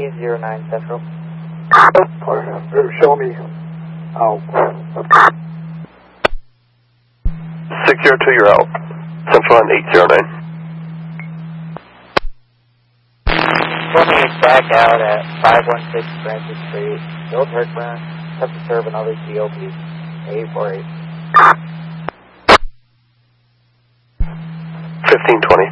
809 Central. Show me out. 602, you're out. Central on 809. Show me back out at 516 Francis Street, Bill Turkman, have to serve another GOP. 848. 1520.